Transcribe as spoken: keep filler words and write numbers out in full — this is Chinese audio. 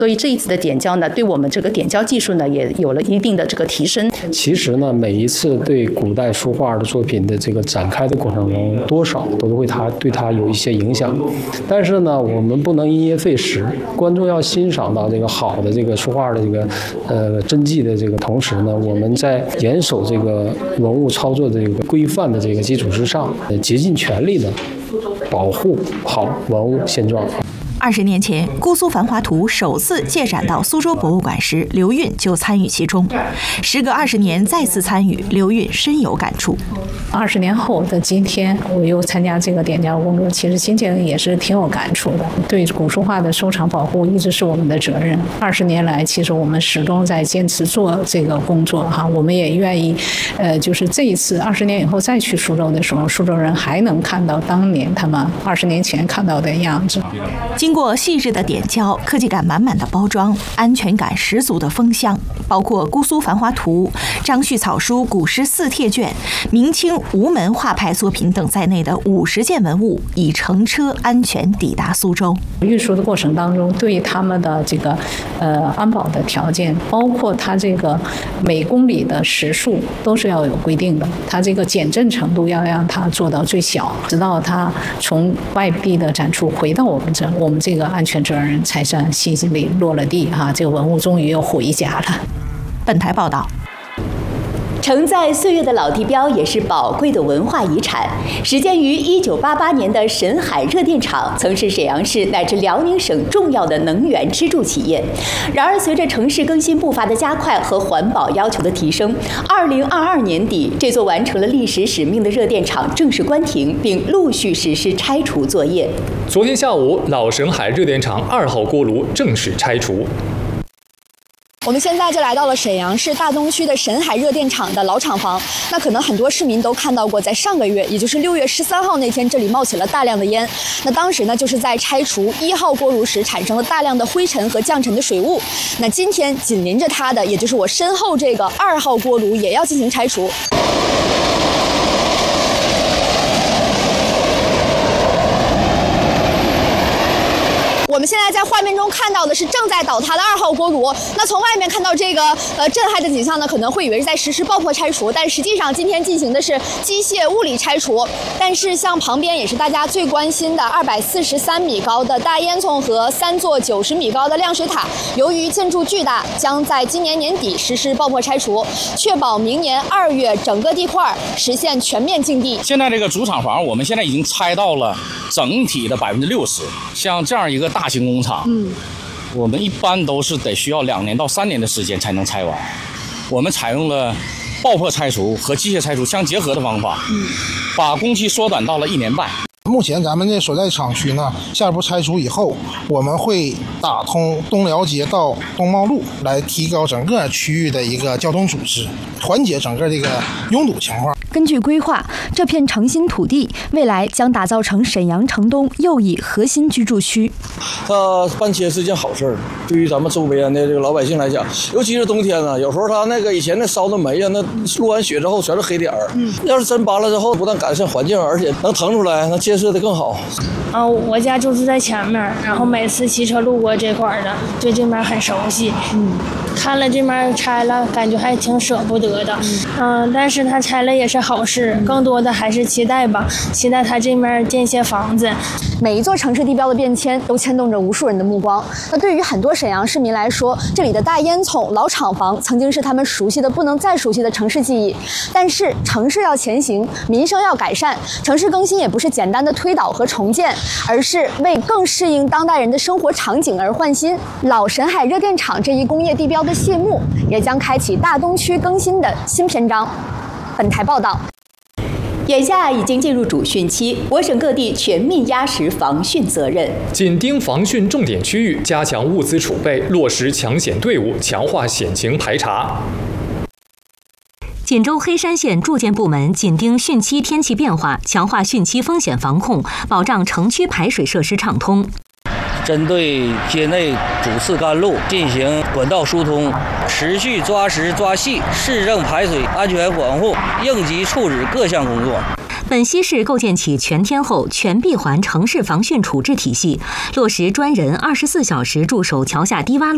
所以这一次的点胶呢，对我们这个点胶技术呢，也有了一定的这个提升。 其实呢，每一次对古代书画的作品的这个展开的过程中，多少都会它对它有一些影响。但是呢，我们不能因噎废食，观众要欣赏到这个好的这个书画的这个呃真迹的这个同时呢，我们在严守这个文物操作的这个规范的这个基础之上，竭尽全力的保护好文物现状。 二十年前，姑苏繁华图首次借展到苏州博物馆时，刘韵就参与其中。时隔二十年再次参与，刘韵深有感触。 二十年后的今天，我又参加这个点胶工作，其实心情也是挺有感触的。对古书画的收藏保护一直是我们的责任。二十年来，其实我们始终在坚持做这个工作哈，我们也愿意，呃，就是这一次二十年以后再去苏州的时候，苏州人还能看到当年他们二十年前看到的样子。 经过细致的点胶，科技感满满的包装，安全感十足的封箱，包括姑苏繁华图、张旭草书古诗四帖卷、明清吴门画派作品等在内的五十件文物已乘车安全抵达苏州。 运输的过程当中，对他们的这个呃安保的条件，包括它这个每公里的时速都是要有规定的，它这个减震程度要让它做到最小，直到它从外地的展出回到我们这，我们这个安全责任才算信心里落了地哈，这个文物终于又回家了。 本台报道。 承载岁月的老地标也是宝贵的文化遗产。始建于一九八八年的沈海热电厂，曾是沈阳市乃至辽宁省重要的能源支柱企业。然而，随着城市更新步伐的加快和环保要求的提升，二零二二年底，这座完成了历史使命的热电厂正式关停，并陆续实施拆除作业。 昨天下午，老沈海热电厂二号锅炉正式拆除。 我们现在就来到了沈阳市大东区的沈海热电厂的老厂房。那可能很多市民都看到过，在上个月，也就是六月十三号那天，这里冒起了大量的烟。那当时呢，就是在拆除一号锅炉时产生了大量的灰尘和降尘的水雾。那今天紧邻着它的，也就是我身后这个二号锅炉，也要进行拆除。我们现在在画面中看到的是正在倒塌的二号锅炉。那从外面看到这个呃震撼的景象呢，可能会以为是在实施爆破拆除，但实际上今天进行的是机械物理拆除。但是像旁边也是大家最关心的二百四十三米高的大烟囱和三座九十米高的亮水塔，由于建筑巨大，将在今年年底实施爆破拆除，确保明年二月整个地块实现全面净地。 现在这个主厂房，我们现在已经拆到了整体的百分之六十。像这样一个大大型工厂，嗯，我们一般都是得需要两年到三年的时间才能拆完。我们采用了爆破拆除和机械拆除相结合的方法，嗯，把工期缩短到了一年半。 目前咱们这所在厂区呢，下一步拆除以后，我们会打通东辽街到东茂路，来提高整个区域的一个交通组织，缓解整个这个拥堵情况。 根据规划，这片诚心土地未来将打造成沈阳城东又一核心居住区。 它搬迁是件好事儿，对于咱们周边的这个老百姓来讲，尤其是冬天呢，有时候它那个以前那烧的煤啊，那落完雪之后全是黑点儿。嗯，要是真搬了之后，不但改善环境，而且能腾出来，能建设的更好。 啊，我家就住在前面，然后每次骑车路过这块儿的，对这面很熟悉。嗯，看了这面拆了，感觉还挺舍不得的。嗯、呃，但是它拆了也是好事，更多的还是期待吧，期待它这面建些房子。 每一座城市地标的变迁都牵动着无数人的目光。那对于很多沈阳市民来说，这里的大烟囱、老厂房曾经是他们熟悉的不能再熟悉的城市记忆。但是城市要前行，民生要改善，城市更新也不是简单的推倒和重建，而是为更适应当代人的生活场景而换新。老沈海热电厂这一工业地标的谢幕，也将开启大东区更新的新篇章。本台报道。 眼下已经进入主汛期，我省各地全面压实防汛责任， 紧盯防汛重点区域，加强物资储备，落实抢险队伍，强化险情排查。 锦州黑山县住建部门紧盯汛期天气变化，强化汛期风险防控，保障城区排水设施畅通。 针对街内主次干路进行管道疏通，持续抓实抓细市政排水安全管护应急处置各项工作。 本溪市构建起全天候、全闭环城市防汛处置体系，落实专人二十四小时驻守桥下低洼路。